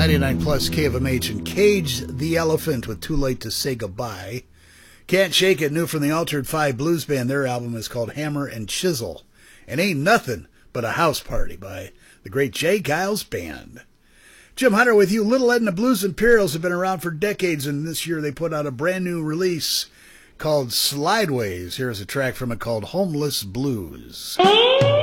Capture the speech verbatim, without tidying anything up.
ninety-nine plus K of M H and Cage the Elephant with Too Late to Say Goodbye. Can't Shake It, new from the Altered Five Blues Band. Their album is called Hammer and Chisel. And Ain't Nothing But a House Party by the great Jay Giles Band. Jim Hunter with you. Little Edna Blues Imperials have been around for decades, and this year they put out a brand new release called Slideways. Here's a track from it called Homeless Blues.